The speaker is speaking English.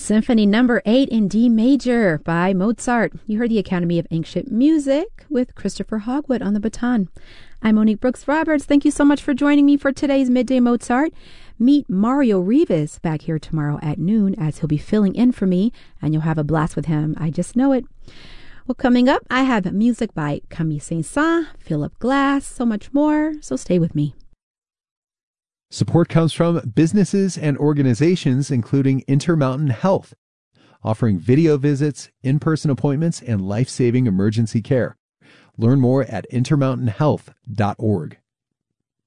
Symphony Number 8 in D major by Mozart. You heard the Academy of Ancient Music with Christopher Hogwood on the baton. I'm Monique Brooks Roberts. Thank you so much for joining me for today's Midday Mozart. Meet Mario Rivas back here tomorrow at noon as he'll be filling in for me, and you'll have a blast with him. I just know it. Well, coming up, I have music by Camille Saint-Saëns, Philip Glass, so much more, so stay with me. Support comes from businesses and organizations including Intermountain Health, offering video visits, in-person appointments, and life-saving emergency care. Learn more at intermountainhealth.org.